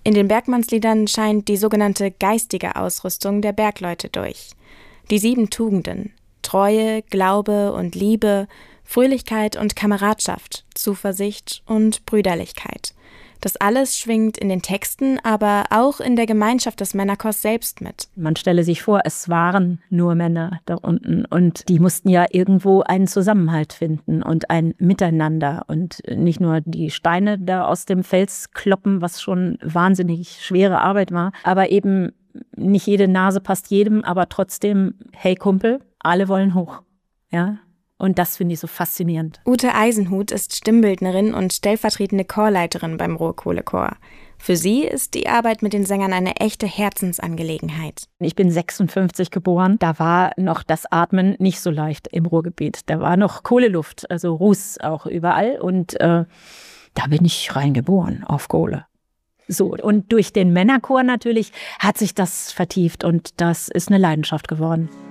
In den Bergmannsliedern scheint die sogenannte geistige Ausrüstung der Bergleute durch. Die 7 Tugenden: Treue, Glaube und Liebe, Fröhlichkeit und Kameradschaft, Zuversicht und Brüderlichkeit. Das alles schwingt in den Texten, aber auch in der Gemeinschaft des Männerchors selbst mit. Man stelle sich vor, es waren nur Männer da unten und die mussten ja irgendwo einen Zusammenhalt finden und ein Miteinander und nicht nur die Steine da aus dem Fels kloppen, was schon wahnsinnig schwere Arbeit war, aber eben nicht jede Nase passt jedem, aber trotzdem, hey Kumpel, alle wollen hoch, ja. Und das finde ich so faszinierend. Ute Eisenhut ist Stimmbildnerin und stellvertretende Chorleiterin beim Ruhrkohlechor. Für sie ist die Arbeit mit den Sängern eine echte Herzensangelegenheit. Ich bin 56 geboren. Da war noch das Atmen nicht so leicht im Ruhrgebiet. Da war noch Kohleluft, also Ruß auch überall. Und da bin ich reingeboren auf Kohle. So, und durch den Männerchor natürlich hat sich das vertieft und das ist eine Leidenschaft geworden.